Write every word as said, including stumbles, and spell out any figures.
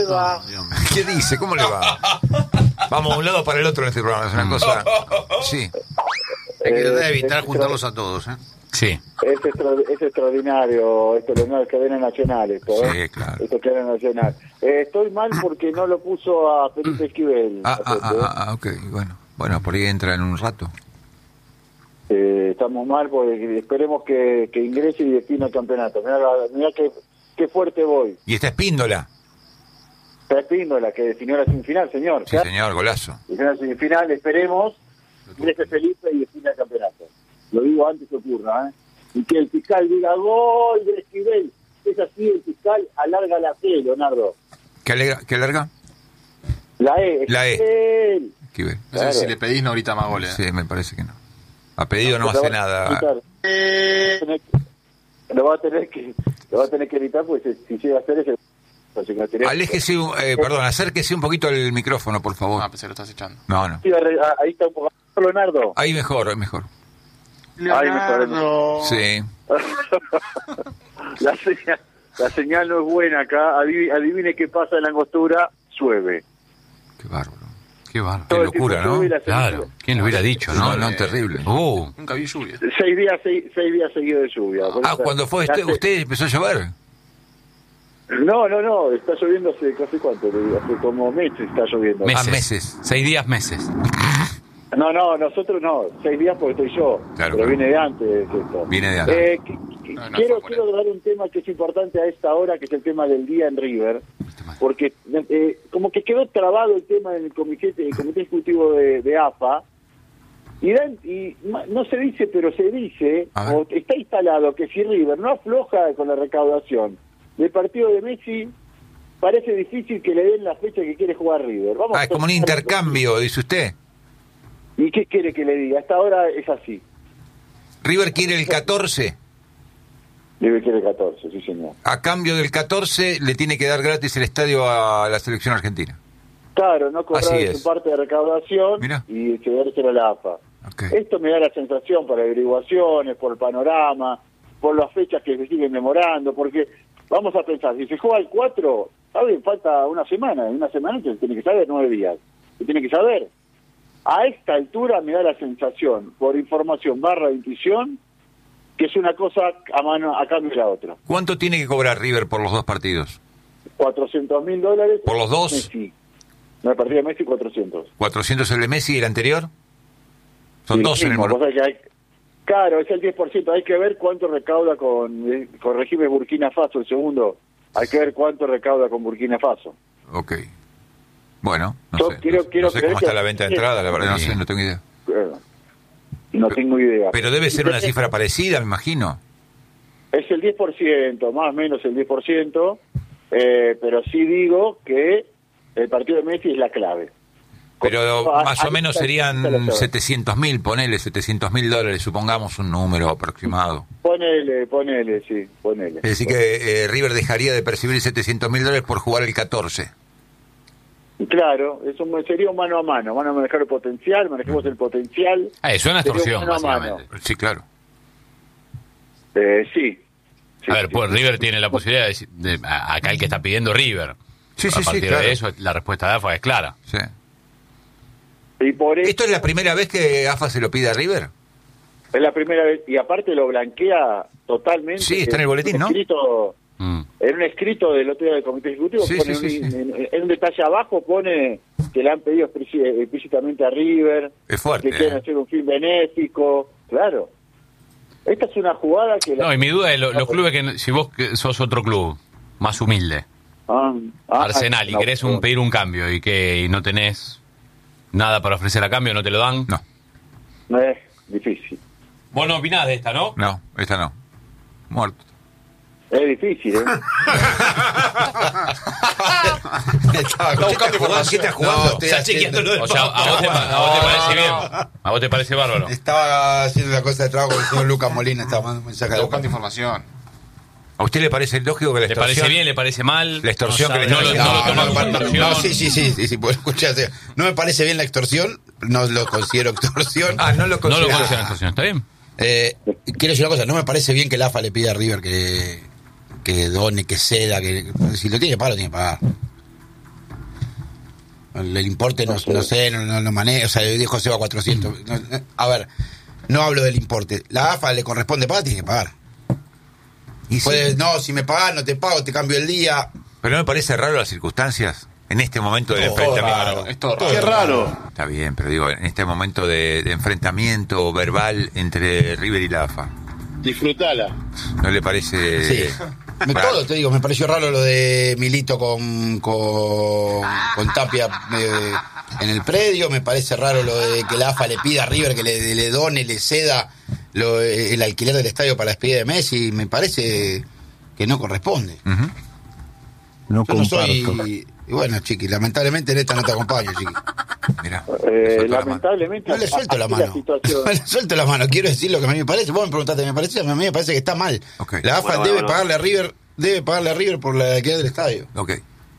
va? ¿Qué dice? ¿Cómo le va? Vamos de un lado para el otro en este programa, es una cosa... Sí. Hay que Eh, evitar es juntarlos a todos, ¿eh? Sí. Es, extra, es extraordinario, esto es una cadena nacional, esto, ¿eh? Sí, claro. Esto es cadena nacional. Eh, estoy mal porque no lo puso a Felipe Esquivel. Ah, ah, Pepe, ah, ¿eh? ah, ah, ok, bueno. Bueno, por ahí entra en un rato. Eh, estamos mal porque esperemos que, que ingrese y defina el campeonato. Mirá, mirá qué, qué fuerte voy. Y está Espíndola. Está Espíndola, que definió la semifinal, señor. Sí, señor, golazo. Definió la semifinal, esperemos ingrese Felipe y defina el campeonato. Lo digo antes que ocurra, ¿eh? Y que el fiscal diga gol de Esquivel. Es así, el fiscal alarga la E, Leonardo. ¿Qué, alega, ¿Qué alarga? La E. La E. Esquivel. Esquivel. No sé Claro. si le pedís no ahorita más goles. Sí, me parece que no. A pedido no Lo hace va- nada. gritar. Lo va a tener que, lo va a tener que gritar, pues si llega a hacer ese... Así que no tenés- Aléjese, un- eh, perdón, acérquese un poquito al micrófono, por favor. Ah, pensé que lo estás echando. No, no. Sí, ah, ahí está un poco. Leonardo. Ahí mejor, ahí mejor. Ahí mejor. Sí. la, señal, la señal no es buena acá. Adivine, adivine qué pasa en la angostura. Llueve. Qué bárbaro. Qué bárbaro. Qué Todo el locura, tiempo ¿no? llueve y la señal- Claro, ¿quién lo hubiera dicho, No, no? no, terrible. Uh, Nunca vi lluvia. Seis días, seis, seis días seguidos de lluvia. Por Ah, eso- cuando fue la usted, se- usted empezó a llover. No, no, no. Está lloviendo hace casi cuánto. le digo, Hace como meses está lloviendo. meses. Ah, meses. Seis días, meses. No, no, nosotros no. Seis días porque estoy yo. Claro, pero claro. viene de antes esto. Viene de antes. Eh, qu- qu- No, no quiero fue por quiero dar un tema que es importante a esta hora, que es el tema del día en River, porque eh, como que quedó trabado el tema en el comité, el comité ejecutivo de, de A F A, y, dan- y ma- no se dice, pero se dice, A ver. o está instalado, que si River no afloja con la recaudación del partido de Messi, parece difícil que le den la fecha que quiere jugar River. Vamos Ah, a es como un pensar- intercambio, dice usted. ¿Y qué quiere que le diga? Hasta ahora es así. River quiere el catorce. River quiere catorce, sí señor. A cambio del catorce le tiene que dar gratis el estadio a la selección argentina. Claro, no cobrar Así su es. parte de recaudación Mirá. y cedérselo a la A F A. Ok. Esto me da la sensación por averiguaciones, por el panorama, por las fechas que se siguen demorando, porque vamos a pensar, si se juega el cuatro, ¿saben? Falta una semana, en una semana se tiene que saber, nueve días, se tiene que saber. A esta altura me da la sensación, por información barra intuición, que es una cosa a mano a cambio de la otra. ¿Cuánto tiene que cobrar River por los dos partidos? cuatrocientos mil dólares. ¿Por los dos? Messi. No, el partido de Messi, cuatrocientos. ¿cuatrocientos el de Messi y el anterior? Son Sí, dos en el mismo, Mor- cosa que hay- Claro, es el diez por ciento. Hay que ver cuánto recauda con, eh, con régimen Burkina Faso, el segundo. Hay que ver cuánto recauda con Burkina Faso. Ok. Bueno, no Yo sé, quiero- no sé, quiero no sé creer cómo que- está la venta de entrada, la verdad no Sí. sé, no tengo idea. Eh, No tengo idea. Pero debe ser una Entonces, cifra parecida, me imagino. Es el diez por ciento, más o menos el diez por ciento, eh, pero sí digo que el partido de Messi es la clave. Pero A- más o ahí menos está- está la serían clave. setecientos mil, ponele setecientos mil dólares, supongamos un número aproximado. Ponele, ponele, sí, ponele. Es decir que eh, River dejaría de percibir setecientos mil dólares por jugar el catorce. Claro, eso me- sería un mano a mano. Van a manejar el potencial, manejemos el potencial. Ah, es una Sería un extorsión, mano a mano. básicamente. Sí, claro. Eh, sí. Sí, A ver, sí. pues River tiene la posibilidad de, decir- de- a- acá el que está pidiendo River. Sí, a sí, sí, partir claro. de eso, la respuesta de A F A es clara. Sí. Y por eso ¿Esto es la primera vez que A F A se lo pide a River? es la primera vez, y aparte lo blanquea totalmente. Sí, está en el boletín, un ¿no? Escrito, Mm. en un escrito del otro día del Comité Ejecutivo, Sí, pone sí, sí, un, sí. En, en un detalle abajo pone que le han pedido explíci- explícitamente a River, Es fuerte, que quieren ¿eh? hacer un fin benéfico, claro. Esta es una jugada que... la- No, y mi duda es lo- los clubes que, si vos que sos otro club más humilde, Ah, ah, Arsenal, y no, querés un, pedir un cambio y que y no tenés nada para ofrecer a cambio, ¿no te lo dan? No, no es difícil. Vos no opinás de esta, ¿no? no, esta no. Muerto. Es difícil, ¿eh? Estaba buscando información. ¿Qué estás jugando? No, estoy Está haciendo- chequeando lo del O sea, a vos te, pa- a vos te parece bien. A vos te parece bárbaro. Estaba haciendo la cosa de trabajo con el señor Lucas Molina, estaba mandando un mensaje. Está buscando información. ¿A usted le parece lógico que la ¿Le extorsión... parece bien? ¿Le parece mal? La extorsión no que le sabe, están no, lo- no lo haciendo. toma no, como no, extorsión. no, sí, sí, sí, sí, sí, pues, escuchate. No me parece bien la extorsión, no lo considero extorsión. Ah, no lo No lo considera. consideran extorsión, ¿está bien? Eh, quiero decir una cosa, no me parece bien que el A F A le pida a River que, que done, que ceda, que si lo tiene que pagar, lo tiene que pagar. El, el importe no, no sé, no, no lo manejo, o sea, dijo se va a cuatrocientos. No, no, a ver, no hablo del importe. La A F A le corresponde pagar, tiene que pagar. Y Puede, sí. no, si me pagas, no te pago, te cambio el día. Pero ¿no me parece raro las circunstancias? En este momento de Todo enfrentamiento. raro. Es todo Qué raro. Está bien, pero digo, en este momento de, de enfrentamiento verbal entre River y la A F A, Disfrutala. ¿no le parece Sí. Me, raro? todo, te digo, me pareció raro lo de Milito con, con, con Tapia eh, en el predio, me parece raro lo de que la A F A le pida a River que le, le done, le ceda lo, el alquiler del estadio para la despedida de Messi, me parece que no corresponde. Ujú. No Yo no comparto. soy... Y bueno, Chiqui, lamentablemente en esta no te acompaño, Chiqui. Mirá, Eh, le soltó la mano. lamentablemente No le suelto la así mano. situación. No le suelto la mano. Quiero decir lo que a mí me parece. Vos me preguntaste, ¿me parece? A mí me parece que está mal. Ok. La A F A Bueno, debe bueno, pagarle a River, debe pagarle a River por la alquiler del estadio. Ok.